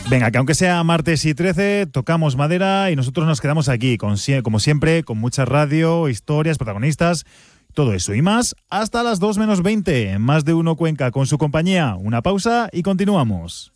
Venga, que aunque sea martes y 13, tocamos madera y nosotros nos quedamos aquí, como siempre, con mucha radio, historias, protagonistas, todo eso y más, hasta las 2 menos 20. Más de Uno Cuenca con su compañía. Una pausa y continuamos.